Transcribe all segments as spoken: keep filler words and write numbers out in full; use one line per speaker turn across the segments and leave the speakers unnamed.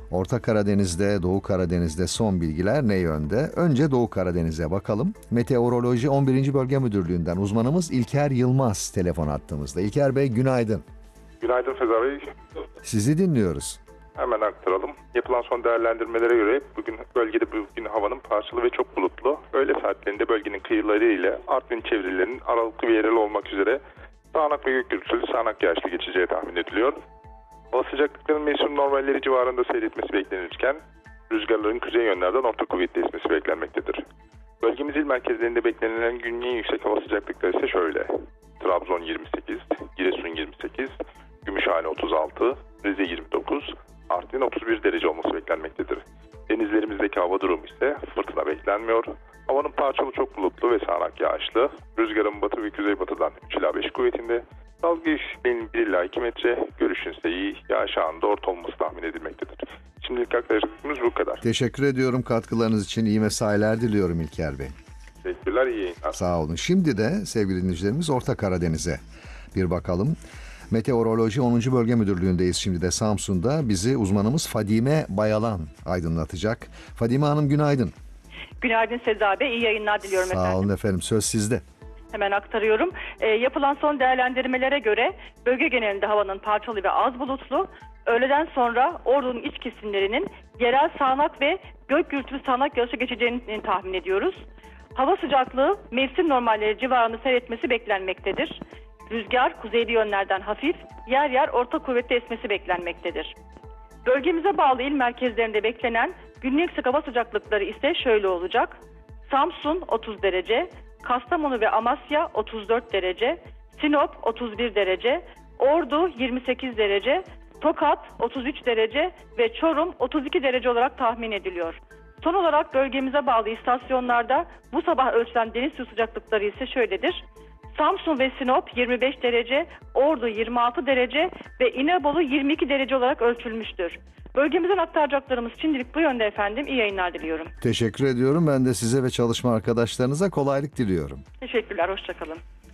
Orta Karadeniz'de, Doğu Karadeniz'de son bilgiler ne yönde? Önce Doğu Karadeniz'e bakalım. Meteoroloji on birinci Bölge Müdürlüğü'nden uzmanımız İlker Yılmaz telefon attığımızda. İlker Bey günaydın.
Günaydın Feza Bey.
Sizi dinliyoruz.
Hemen aktaralım. Yapılan son değerlendirmelere göre bugün bölgede bugün havanın parçalı ve çok bulutlu. Öğle saatlerinde bölgenin kıyıları ile Artvin çevrelerinin aralıklı ve yerel olmak üzere sağanak ve gök gürültülü sağanak yağışlı geçeceği tahmin ediliyor. Hava sıcaklıkların mevsim normalleri civarında seyretmesi beklenirken rüzgarların kuzey yönlerden orta kuvvetli esmesi beklenmektedir. Bölgemiz il merkezlerinde beklenilen günün en yüksek hava sıcaklıkları ise şöyle: Trabzon yirmi sekiz, Giresun yirmi sekiz, Gümüşhane otuz altı, Rize yirmi dokuz, Artvin otuz bir derece olması beklenmektedir. Denizlerimizdeki hava durumu ise fırtına beklenmiyor. Havanın parçalı çok bulutlu ve sağanak yağışlı. Rüzgarın batı ve kuzeybatıdan üç ila beş kuvvetinde. Dalga yüksekliğinin bir ila iki metre. Görüşün ise iyi, yağış anında orta olması tahmin edilmektedir. Şimdilik aktaracaklarımız bu kadar.
Teşekkür ediyorum katkılarınız için. İyi mesailer diliyorum İlker Bey.
Teşekkürler, iyi yayınlar.
Sağ olun. Şimdi de sevgili dinleyicilerimiz Orta Karadeniz'e bir bakalım. Meteoroloji onuncu Bölge Müdürlüğü'ndeyiz şimdi de Samsun'da. Bizi uzmanımız Fadime Bayalan aydınlatacak. Fadime Hanım günaydın.
Günaydın Seza Bey, iyi yayınlar diliyorum
Sağ
efendim.
Sağ olun efendim, söz sizde.
Hemen aktarıyorum. E, yapılan son değerlendirmelere göre bölge genelinde havanın parçalı ve az bulutlu. Öğleden sonra Ordu'nun iç kesimlerinin yerel sağanak ve gök gürültülü sağanak yağışa geçeceğini tahmin ediyoruz. Hava sıcaklığı mevsim normalleri civarında seyretmesi beklenmektedir. Rüzgar kuzeyli yönlerden hafif, yer yer orta kuvvetli esmesi beklenmektedir. Bölgemize bağlı il merkezlerinde beklenen günlük sık hava sıcaklıkları ise şöyle olacak: Samsun otuz derece, Kastamonu ve Amasya otuz dört derece, Sinop otuz bir derece, Ordu yirmi sekiz derece, Tokat otuz üç derece ve Çorum otuz iki derece olarak tahmin ediliyor. Son olarak bölgemize bağlı istasyonlarda bu sabah ölçülen deniz su sıcaklıkları ise şöyledir: Samsun ve Sinop yirmi beş derece, Ordu yirmi altı derece ve İnebolu yirmi iki derece olarak ölçülmüştür. Bölgemizden aktaracaklarımız şimdilik bu yönde efendim. İyi yayınlar diliyorum.
Teşekkür ediyorum. Ben de size ve çalışma arkadaşlarınıza kolaylık diliyorum.
Teşekkürler, hoşçakalın.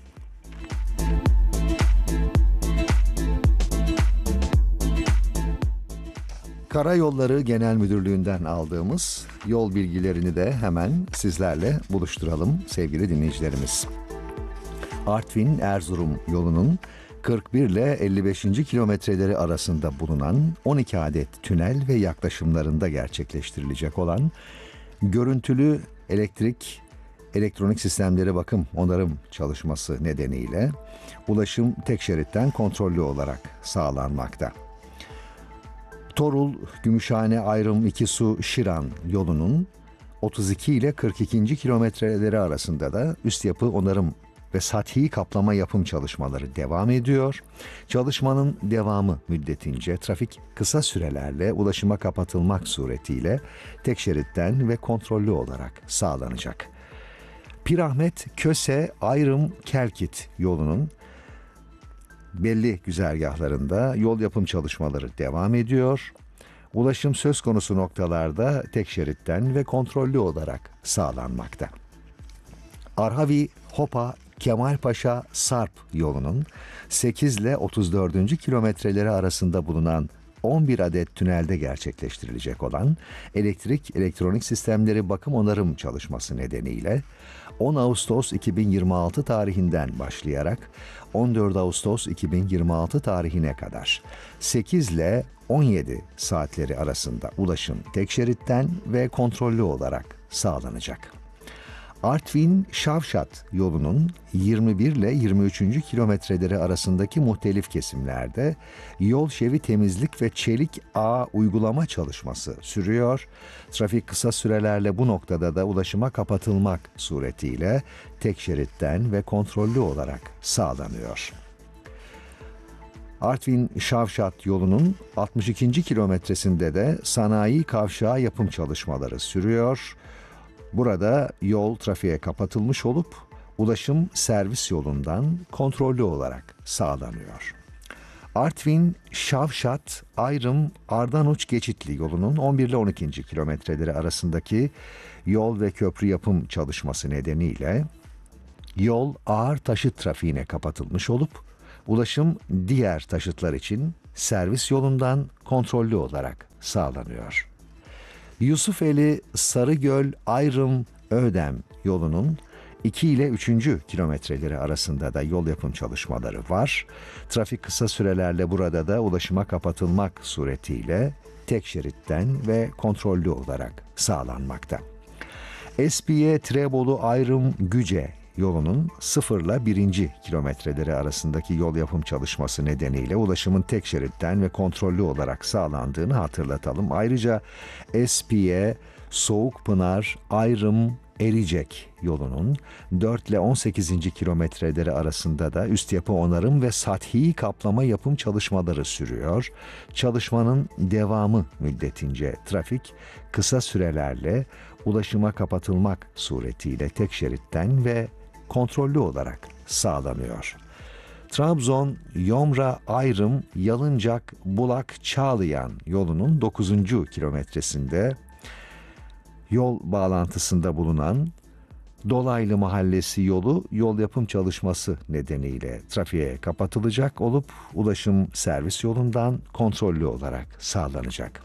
Karayolları Genel Müdürlüğü'nden aldığımız yol bilgilerini de hemen sizlerle buluşturalım sevgili dinleyicilerimiz. Artvin-Erzurum yolunun kırk bir ile elli beşinci kilometreleri arasında bulunan on iki adet tünel ve yaklaşımlarında gerçekleştirilecek olan görüntülü elektrik, elektronik sistemleri bakım onarım çalışması nedeniyle ulaşım tek şeritten kontrollü olarak sağlanmakta. Torul, Gümüşhane, Ayrım, İkisu, Şiran yolunun otuz iki ile kırk ikinci kilometreleri arasında da üst yapı onarım ve sathi kaplama yapım çalışmaları devam ediyor. Çalışmanın devamı müddetince trafik kısa sürelerle ulaşıma kapatılmak suretiyle tek şeritten ve kontrollü olarak sağlanacak. Pirahmet, Köse, Ayrım, Kelkit yolunun belli güzergahlarında yol yapım çalışmaları devam ediyor. Ulaşım söz konusu noktalarda tek şeritten ve kontrollü olarak sağlanmakta. Arhavi, Hopa, Kemalpaşa, Sarp yolunun sekiz ile otuz dördüncü kilometreleri arasında bulunan on bir adet tünelde gerçekleştirilecek olan elektrik, elektronik sistemleri bakım onarım çalışması nedeniyle on Ağustos iki bin yirmi altı tarihinden başlayarak on dört Ağustos iki bin yirmi altı tarihine kadar sekiz ile on yedi saatleri arasında ulaşım tek şeritten ve kontrollü olarak sağlanacak. Artvin-Şavşat yolunun yirmi bir ile yirmi üçüncü kilometreleri arasındaki muhtelif kesimlerde yol şevi temizlik ve çelik ağ uygulama çalışması sürüyor. Trafik kısa sürelerle bu noktada da ulaşıma kapatılmak suretiyle tek şeritten ve kontrollü olarak sağlanıyor. Artvin-Şavşat yolunun altmış ikinci kilometresinde de sanayi kavşağı yapım çalışmaları sürüyor. Burada yol trafiğe kapatılmış olup ulaşım servis yolundan kontrollü olarak sağlanıyor. Artvin, Şavşat, Ayrım, Ardanuç Geçitli yolunun on bir ile on ikinci kilometreleri arasındaki yol ve köprü yapım çalışması nedeniyle yol ağır taşıt trafiğine kapatılmış olup ulaşım diğer taşıtlar için servis yolundan kontrollü olarak sağlanıyor. Yusufeli Sarıgöl Ayrım Ödem yolunun iki ile üçüncü kilometreleri arasında da yol yapım çalışmaları var. Trafik kısa sürelerle burada da ulaşıma kapatılmak suretiyle tek şeritten ve kontrollü olarak sağlanmakta. Espiye Trebolu Ayrım Güce yolunun sıfır ile birinci kilometreleri arasındaki yol yapım çalışması nedeniyle ulaşımın tek şeritten ve kontrollü olarak sağlandığını hatırlatalım. Ayrıca Espiye Soğukpınar Ayrım Ericek yolunun dört ile on sekizinci kilometreleri arasında da üst yapı onarım ve sathi kaplama yapım çalışmaları sürüyor. Çalışmanın devamı müddetince trafik kısa sürelerle ulaşıma kapatılmak suretiyle tek şeritten ve kontrollü olarak sağlanıyor. Trabzon Yomra Ayrım Yalıncak Bulak Çağlayan yolunun dokuzuncu kilometresinde yol bağlantısında bulunan Dolaylı Mahallesi yolu yol yapım çalışması nedeniyle trafiğe kapatılacak olup ulaşım servis yolundan kontrollü olarak sağlanacak.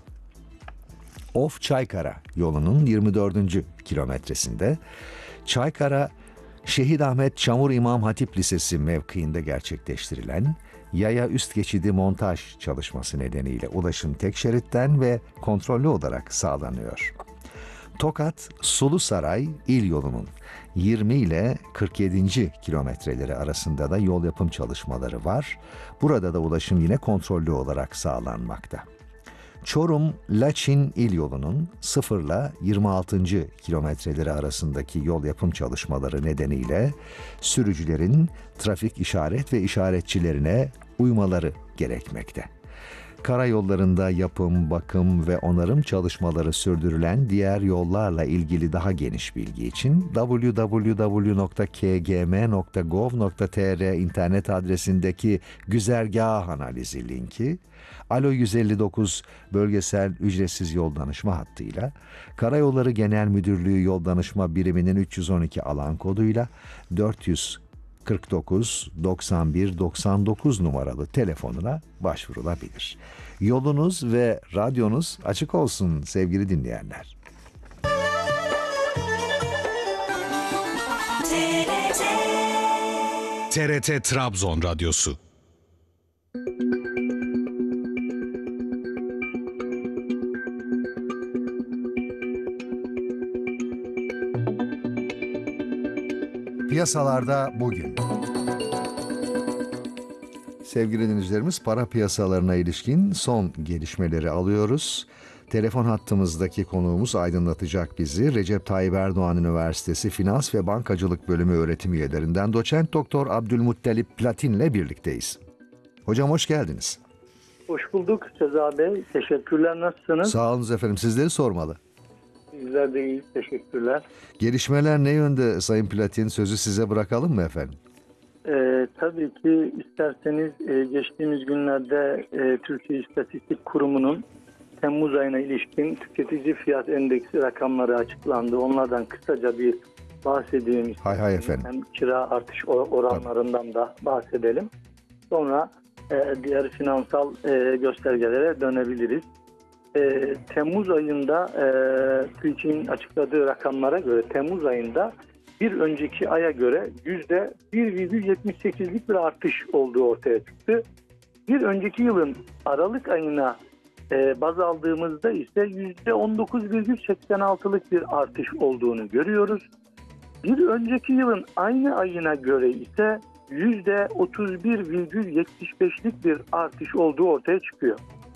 Of Çaykara yolunun yirmi dördüncü kilometresinde Çaykara Şehit Ahmet Çamur İmam Hatip Lisesi mevkiinde gerçekleştirilen yaya üst geçidi montaj çalışması nedeniyle ulaşım tek şeritten ve kontrollü olarak sağlanıyor. Tokat Sulusaray il yolunun yirmi ile kırk yedinci kilometreleri arasında da yol yapım çalışmaları var. Burada da ulaşım yine kontrollü olarak sağlanmakta. Çorum Laçin il yolunun sıfır ile yirmi altıncı kilometreleri arasındaki yol yapım çalışmaları nedeniyle sürücülerin trafik işaret ve işaretçilerine uymaları gerekmekte. Karayollarında yapım, bakım ve onarım çalışmaları sürdürülen diğer yollarla ilgili daha geniş bilgi için double-u double-u double-u nokta k g m nokta gov nokta t r internet adresindeki güzergah analizi linki, Alo yüz elli dokuz bölgesel ücretsiz yol danışma hattıyla, Karayolları Genel Müdürlüğü Yol Danışma Biriminin üç yüz on iki alan koduyla dört yüz kırk dokuz doksan bir doksan dokuz numaralı telefonuna başvurulabilir. Yolunuz ve radyonuz açık olsun sevgili dinleyenler.
T R T Trabzon Radyosu.
Piyasalarda bugün. Sevgili dinleyicilerimiz, para piyasalarına ilişkin son gelişmeleri alıyoruz. Telefon hattımızdaki konuğumuz aydınlatacak bizi. Recep Tayyip Erdoğan Üniversitesi Finans ve Bankacılık Bölümü öğretim üyelerinden Doçent Doktor Abdülmuttalip Platin'le birlikteyiz. Hocam hoş geldiniz.
Hoş bulduk Seza Bey. Teşekkürler. Nasılsınız?
Sağ olun efendim. Sizleri sormalı.
Bizler de iyi. Teşekkürler.
Gelişmeler ne yönde Sayın Platin? Sözü size bırakalım mı efendim?
Ee, tabii ki isterseniz e, geçtiğimiz günlerde e, Türkiye İstatistik Kurumu'nun Temmuz ayına ilişkin tüketici fiyat endeksi rakamları açıklandı. Onlardan kısaca bir bahsedeyim.
Hay hay efendim.
Hem kira artış oranlarından tabii da bahsedelim. Sonra e, diğer finansal e, göstergelere dönebiliriz. E, Temmuz ayında e, TÜİK'in açıkladığı rakamlara göre Temmuz ayında bir önceki aya göre yüzde bir virgül yetmiş sekizlik bir artış olduğu ortaya çıktı. Bir önceki yılın Aralık ayına e, baz aldığımızda ise yüzde on dokuz virgül seksen altılık bir artış olduğunu görüyoruz. Bir önceki yılın aynı ayına göre ise yüzde otuz bir virgül yetmiş beşlik bir artış olduğu ortaya çıkıyor.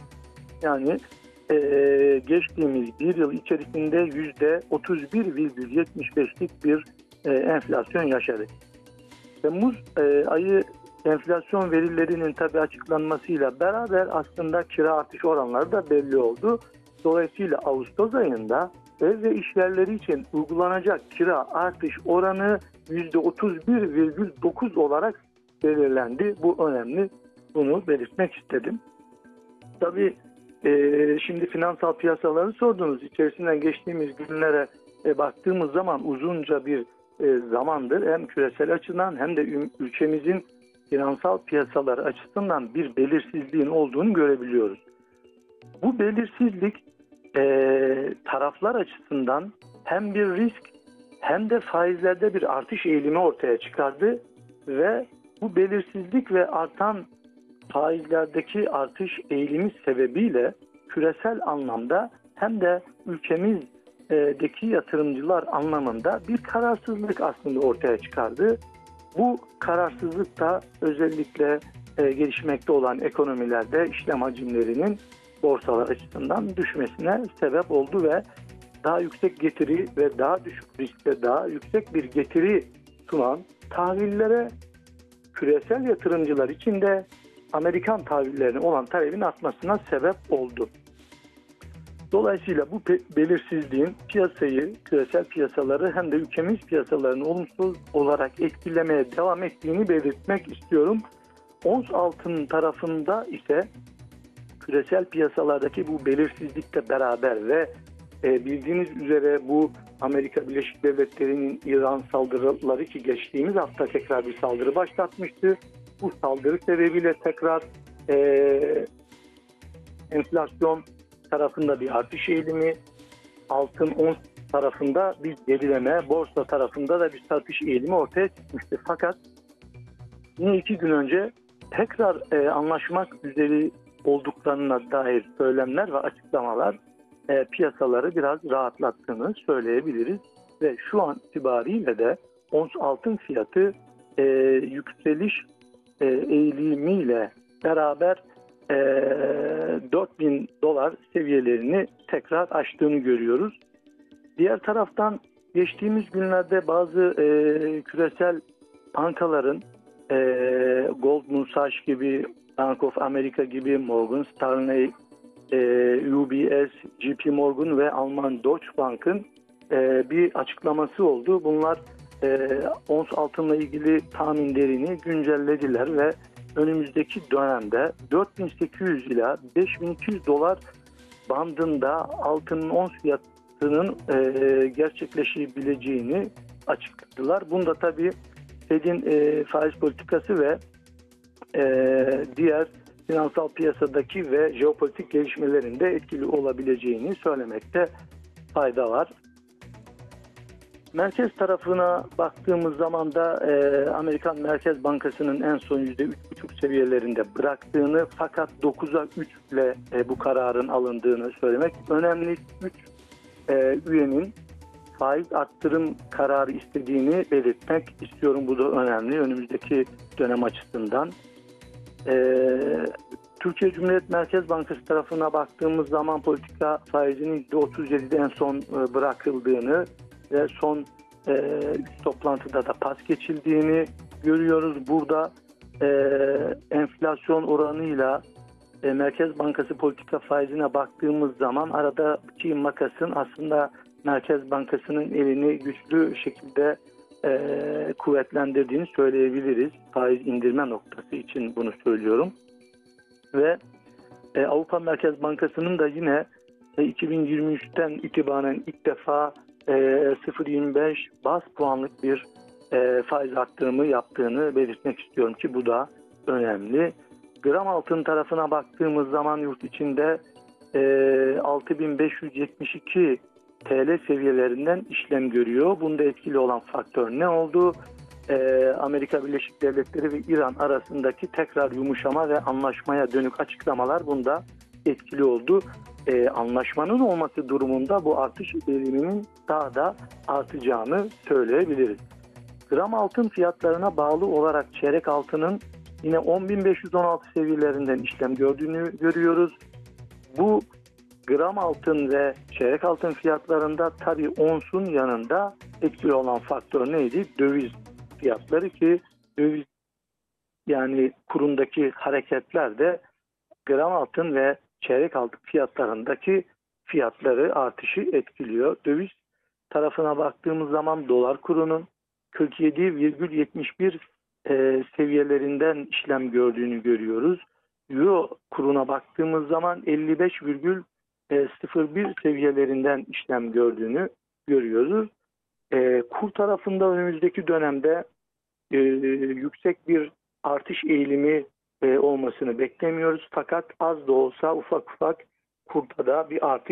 Yani Ee, geçtiğimiz bir yıl içerisinde yüzde otuz bir virgül yetmiş beşlik bir e, enflasyon yaşadık. Temmuz e, ayı enflasyon verilerinin tabii açıklanmasıyla beraber aslında kira artış oranları da belli oldu. Dolayısıyla Ağustos ayında ev ve iş yerleri için uygulanacak kira artış oranı yüzde otuz bir virgül dokuz olarak belirlendi. Bu önemli. Bunu belirtmek istedim. Tabii Ee, şimdi finansal piyasaları sordunuz. İçerisinden geçtiğimiz günlere e, baktığımız zaman uzunca bir e, zamandır hem küresel açıdan hem de ülkemizin finansal piyasaları açısından bir belirsizliğin olduğunu görebiliyoruz. Bu belirsizlik e, taraflar açısından hem bir risk hem de faizlerde bir artış eğilimi ortaya çıkardı ve bu belirsizlik ve artan faizlerdeki artış eğilimi sebebiyle küresel anlamda hem de ülkemizdeki yatırımcılar anlamında bir kararsızlık aslında ortaya çıkardı. Bu kararsızlık da özellikle e, gelişmekte olan ekonomilerde işlem hacimlerinin borsalar açısından düşmesine sebep oldu ve daha yüksek getiri ve daha düşük riskle daha yüksek bir getiri sunan tahvillere küresel yatırımcılar için de Amerikan tahvillerine olan talebin artmasına sebep oldu. Dolayısıyla bu belirsizliğin piyasayı, küresel piyasaları hem de ülkemiz piyasalarını olumsuz olarak etkilemeye devam ettiğini belirtmek istiyorum. Ons altın tarafında ise küresel piyasalardaki bu belirsizlikle beraber ve e, bildiğiniz üzere bu Amerika Birleşik Devletleri'nin İran saldırıları ki geçtiğimiz hafta tekrar bir saldırı başlatmıştı. Bu saldırı sebebiyle tekrar e, enflasyon tarafında bir artış eğilimi, altın ons tarafında bir gerileme, borsa tarafında da bir satış eğilimi ortaya çıkmıştı. Fakat yine iki gün önce tekrar e, anlaşmak üzere olduklarına dair söylemler ve açıklamalar e, piyasaları biraz rahatlattığını söyleyebiliriz. Ve şu an itibariyle de ons altın fiyatı e, yükseliş e, eğilimiyle beraber e, dört bin dolar seviyelerini tekrar aştığını görüyoruz. Diğer taraftan geçtiğimiz günlerde bazı e, küresel bankaların e, Goldman Sachs gibi, Bank of America gibi, Morgan Stanley, e, U B S, J P Morgan ve Alman Deutsche Bank'ın e, bir açıklaması oldu. Bunlar e, ons altınla ilgili tahminlerini güncellediler ve önümüzdeki dönemde dört bin sekiz yüz ila beş bin iki yüz dolar bandında altının ons fiyatının e, gerçekleşebileceğini açıkladılar. Bunda tabii Fed'in e, faiz politikası ve e, diğer finansal piyasadaki ve jeopolitik gelişmelerin de etkili olabileceğini söylemekte fayda var. Merkez tarafına baktığımız zaman da e, Amerikan Merkez Bankası'nın en son yüzde üç buçuk seviyelerinde bıraktığını fakat dokuza üç ile e, bu kararın alındığını söylemek önemli. üç e, üyenin faiz arttırım kararı istediğini belirtmek istiyorum. Bu da önemli önümüzdeki dönem açısından. Ee, Türkiye Cumhuriyet Merkez Bankası tarafına baktığımız zaman politika faizinin yüzde otuz yedide en son e, bırakıldığını ve son e, toplantıda da pas geçildiğini görüyoruz. Burada e, enflasyon oranıyla e, Merkez Bankası politika faizine baktığımız zaman aradaki makasın aslında Merkez Bankası'nın elini güçlü şekilde e, kuvvetlendirdiğini söyleyebiliriz. Faiz indirme noktası için bunu söylüyorum. Ve e, Avrupa Merkez Bankası'nın da yine e, iki bin yirmi üçten itibaren ilk defa e, sıfır virgül yirmi beş baz puanlık bir e, faiz arttırımı yaptığını belirtmek istiyorum ki bu da önemli. Gram altın tarafına baktığımız zaman yurt içinde e, altı bin beş yüz yetmiş iki T L seviyelerinden işlem görüyor. Bunda etkili olan faktör ne oldu? Ee, Amerika Birleşik Devletleri ve İran arasındaki tekrar yumuşama ve anlaşmaya dönük açıklamalar bunda etkili oldu. Ee, anlaşmanın olması durumunda bu artış eğiliminin daha da artacağını söyleyebiliriz. Gram altın fiyatlarına bağlı olarak çeyrek altının yine on bin beş yüz on altı seviyelerinden işlem gördüğünü görüyoruz. Bu gram altın ve çeyrek altın fiyatlarında tabii onsun yanında etkili olan faktör neydi? Döviz fiyatları ki döviz yani kurundaki hareketler de gram altın ve çeyrek altın fiyatlarındaki fiyatları artışı etkiliyor. Döviz tarafına baktığımız zaman dolar kurunun kırk yedi virgül yetmiş bir e, seviyelerinden işlem gördüğünü görüyoruz. Euro kuruna baktığımız zaman elli beş virgül sıfır bir seviyelerinden işlem gördüğünü görüyoruz. E, kur tarafında önümüzdeki dönemde e, yüksek bir artış eğilimi e, olmasını beklemiyoruz. Fakat az da olsa ufak ufak kurda da bir artış